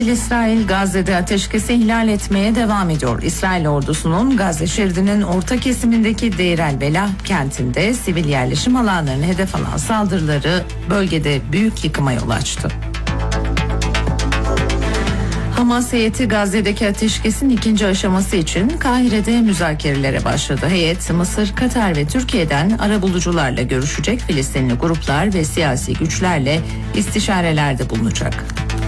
İsrail Gazze'de ateşkesi ihlal etmeye devam ediyor. İsrail ordusunun Gazze şeridinin orta kesimindeki Deir el-Belah kentinde sivil yerleşim alanlarını hedef alan saldırıları bölgede büyük yıkıma yol açtı. Hamas heyeti Gazze'deki ateşkesin ikinci aşaması için Kahire'de müzakerelere başladı. Heyet Mısır, Katar ve Türkiye'den arabulucularla görüşecek, Filistinli gruplar ve siyasi güçlerle istişarelerde bulunacak.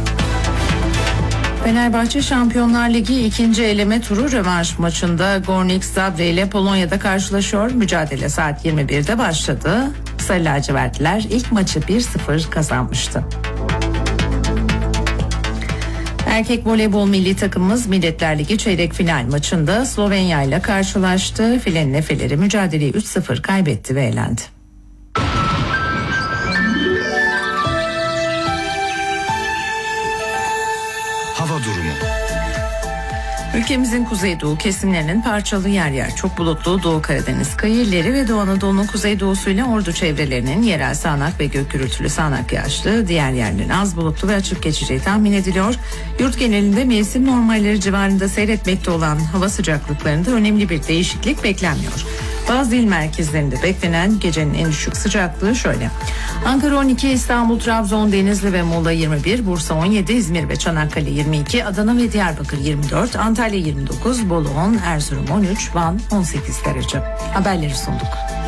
Fenerbahçe Şampiyonlar Ligi 2. eleme turu rövanş maçında Gornik Zabrze ile Polonya'da karşılaşıyor. Mücadele saat 21'de başladı. Sarı lacivertliler ilk maçı 1-0 kazanmıştı. Erkek voleybol milli takımımız Milletler Ligi çeyrek final maçında Slovenya ile karşılaştı. Filenin Efeleri mücadeleyi 3-0 kaybetti ve elendi. Hava durumu. Ülkemizin kuzeydoğu kesimlerinin parçalı yer yer çok bulutlu Doğu Karadeniz kıyı illeri ve Doğu Anadolu'nun kuzeydoğusuyla Ordu çevrelerinin yerel sağanak ve gök gürültülü sağanak yağışlı, diğer yerlerin az bulutlu ve açık geçeceği tahmin ediliyor. Yurt genelinde mevsim normalleri civarında seyretmekte olan hava sıcaklıklarında önemli bir değişiklik beklenmiyor. Bazı il merkezlerinde beklenen gecenin en düşük sıcaklığı şöyle: Ankara 12, İstanbul, Trabzon, Denizli ve Muğla 21, Bursa 17, İzmir ve Çanakkale 22, Adana ve Diyarbakır 24, Antalya 29, Bolu 10, Erzurum 13, Van 18 derece. Haberleri sunduk.